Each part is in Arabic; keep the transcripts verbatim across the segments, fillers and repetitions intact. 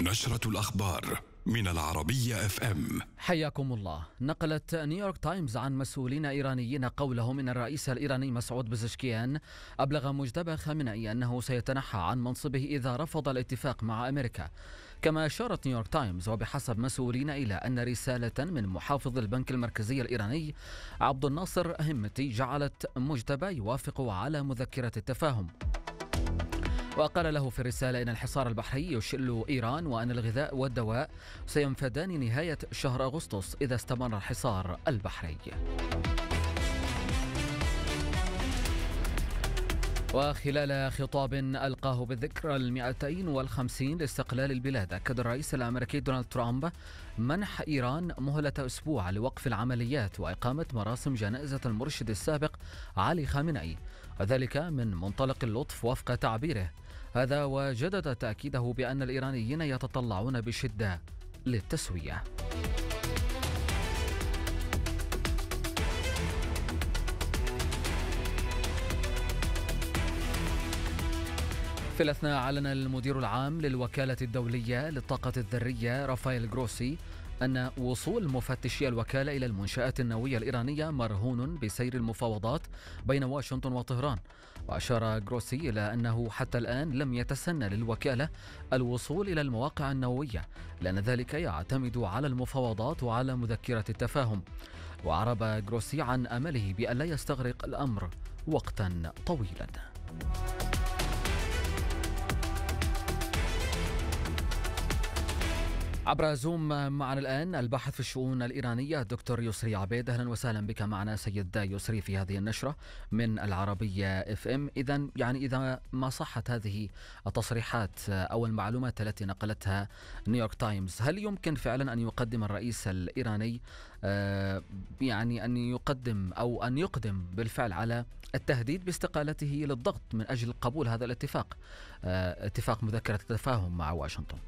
نشرة الأخبار من العربية اف ام. حياكم الله. نقلت نيويورك تايمز عن مسؤولين إيرانيين قولهم إن الرئيس الإيراني مسعود بزشكيان أبلغ مجتبى خامنئي أنه سيتنحى عن منصبه إذا رفض الاتفاق مع أمريكا. كما أشارت نيويورك تايمز وبحسب مسؤولين إلى أن رسالة من محافظ البنك المركزي الإيراني عبد الناصر همتي جعلت مجتبى يوافق على مذكرة التفاهم، وقال له في الرسالة إن الحصار البحري يشل إيران وأن الغذاء والدواء سينفدان نهاية شهر أغسطس إذا استمر الحصار البحري. وخلال خطاب ألقاه بالذكرى المئتين والخمسين لاستقلال البلاد، أكد الرئيس الأمريكي دونالد ترامب منح إيران مهلة أسبوع لوقف العمليات وإقامة مراسم جنازة المرشد السابق علي خامنئي، وذلك من منطلق اللطف وفق تعبيره هذا، وجدد تأكيده بأن الإيرانيين يتطلعون بشدة للتسوية. في الأثناء أعلن المدير العام للوكالة الدولية للطاقة الذرية رافائيل جروسي أن وصول مفتشي الوكالة إلى المنشآت النووية الإيرانية مرهون بسير المفاوضات بين واشنطن وطهران. وأشار جروسي إلى أنه حتى الآن لم يتسنى للوكالة الوصول إلى المواقع النووية، لأن ذلك يعتمد على المفاوضات وعلى مذكرة التفاهم. وأعرب جروسي عن أمله بأن لا يستغرق الأمر وقتا طويلا. عبر زوم معنا الآن الباحث في الشؤون الإيرانية الدكتور يسري عبيد. أهلا وسهلا بك معنا سيد يسري في هذه النشرة من العربية اف ام. إذا يعني إذا ما صحت هذه التصريحات أو المعلومات التي نقلتها نيويورك تايمز، هل يمكن فعلا أن يقدم الرئيس الإيراني آه يعني أن يقدم أو أن يقدم بالفعل على التهديد باستقالته للضغط من أجل قبول هذا الاتفاق، آه اتفاق مذكرة التفاهم مع واشنطن؟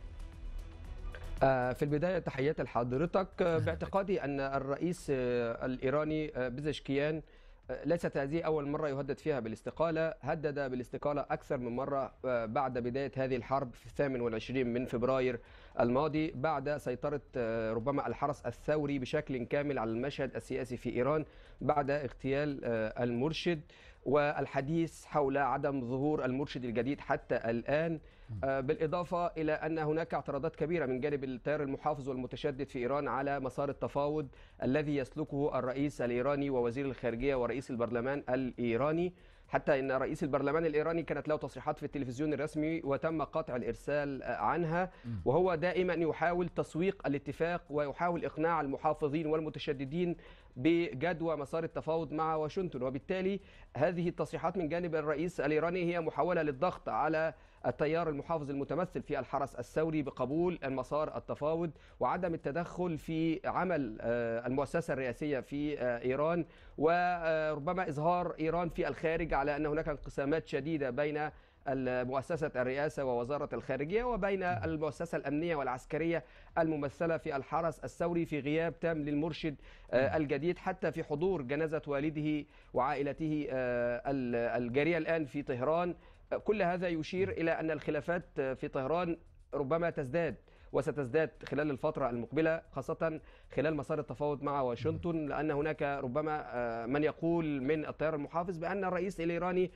في البداية تحياتي لحضرتك. باعتقادي أن الرئيس الإيراني بزشكيان ليست هذه أول مرة يهدد فيها بالاستقالة، هدد بالاستقالة أكثر من مرة بعد بداية هذه الحرب في الثامن والعشرين من فبراير الماضي، بعد سيطرة ربما الحرس الثوري بشكل كامل على المشهد السياسي في إيران بعد اغتيال المرشد، والحديث حول عدم ظهور المرشد الجديد حتى الآن، بالإضافة إلى أن هناك اعتراضات كبيرة من جانب التيار المحافظ والمتشدد في إيران على مسار التفاوض الذي يسلكه الرئيس الإيراني ووزير الخارجية ورئيس البرلمان الإيراني، حتى أن رئيس البرلمان الإيراني كانت له تصريحات في التلفزيون الرسمي وتم قطع الإرسال عنها، وهو دائما يحاول تسويق الاتفاق ويحاول إقناع المحافظين والمتشددين بجدوى مسار التفاوض مع واشنطن. وبالتالي هذه التصريحات من جانب الرئيس الإيراني هي محاولة للضغط على التيار المحافظ المتمثل في الحرس الثوري بقبول المسار التفاوض وعدم التدخل في عمل المؤسسة الرئاسية في إيران، وربما إظهار إيران في الخارج على أن هناك انقسامات شديدة بين مؤسسة الرئاسة ووزارة الخارجية وبين المؤسسة الأمنية والعسكرية الممثلة في الحرس الثوري في غياب تام للمرشد الجديد، حتى في حضور جنازة والده وعائلته الجارية الآن في طهران. كل هذا يشير إلى أن الخلافات في طهران ربما تزداد وستزداد خلال الفترة المقبلة، خاصة خلال مسار التفاوض مع واشنطن، لأن هناك ربما من يقول من التيار المحافظ بأن الرئيس الإيراني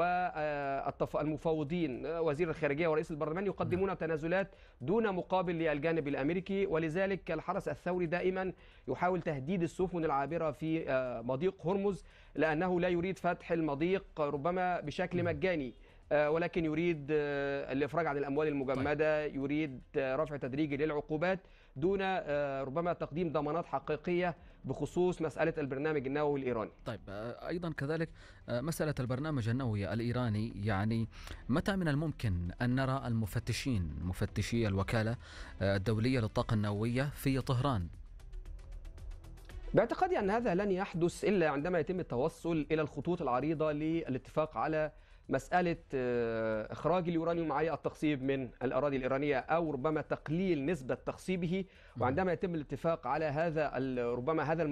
والمفاوضين وزير الخارجية ورئيس البرلمان يقدمون تنازلات دون مقابل للجانب الأمريكي، ولذلك الحرس الثوري دائما يحاول تهديد السفن العابرة في مضيق هرمز، لأنه لا يريد فتح المضيق ربما بشكل مجاني، ولكن يريد الإفراج عن الأموال المجمدة، يريد رفع تدريجي للعقوبات دون ربما تقديم ضمانات حقيقية بخصوص مسألة البرنامج النووي الإيراني. طيب، أيضا كذلك مسألة البرنامج النووي الإيراني، يعني متى من الممكن أن نرى المفتشين مفتشي الوكالة الدولية للطاقة النووية في طهران؟ باعتقادي أن هذا لن يحدث إلا عندما يتم التوصل إلى الخطوط العريضة للاتفاق على مسألة إخراج اليورانيوم معي التخصيب من الأراضي الإيرانية أو ربما تقليل نسبة تخصيبه، وعندما يتم الاتفاق على هذا ربما هذا